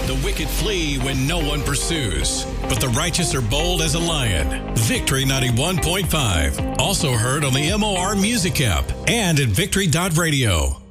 The wicked flee when no one pursues, but the righteous are bold as a lion. Victory 91.5. Also heard on the MOR Music app and at victory.radio.